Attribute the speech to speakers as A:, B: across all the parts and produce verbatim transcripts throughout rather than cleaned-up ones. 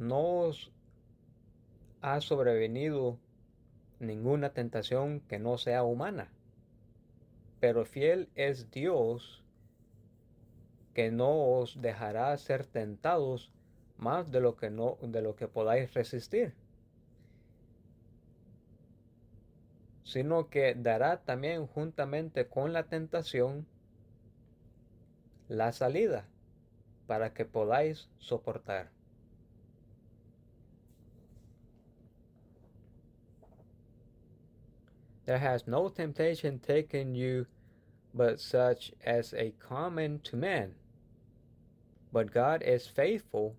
A: no os ha sobrevenido ninguna tentación que no sea humana, pero fiel es Dios, que no os dejará ser tentados más de lo que no de lo que podáis resistir, sino que dará también juntamente con la tentación la salida para que podáis soportar. There has no temptation taken you but such as a common to man. But God is faithful,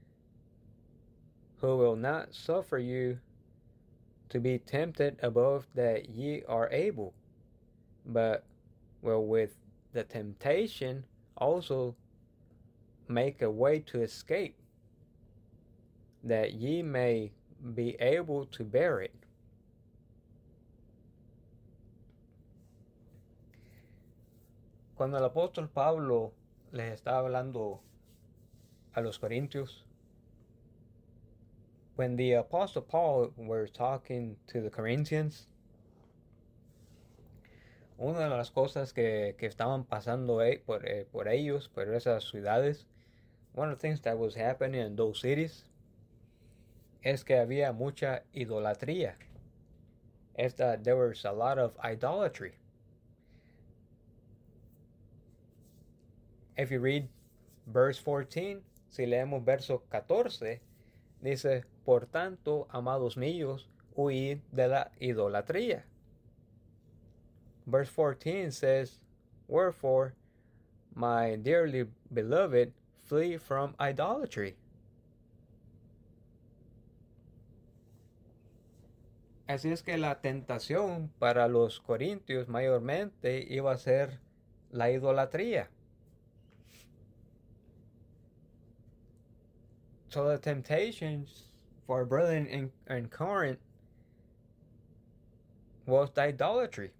A: who will not suffer you to be tempted above that ye are able, but will with the temptation also make a way to escape, that ye may be able to bear it. Cuando el apóstol Pablo les estaba hablando a los Corintios, when the apostle Paul were talking to the Corinthians, una de las cosas que, que estaban pasando por, eh, por ellos, por esas ciudades, one of the things that was happening in those cities, es que había mucha idolatría. Es that there was a lot of idolatry. If you read verse fourteen, si leemos verso catorce, dice, por tanto, amados míos, huid de la idolatría. Verse fourteen says, wherefore, my dearly beloved, flee from idolatry. Así es que la tentación para los corintios mayormente iba a ser la idolatría. So the temptations for brethren in, in Corinth was the idolatry.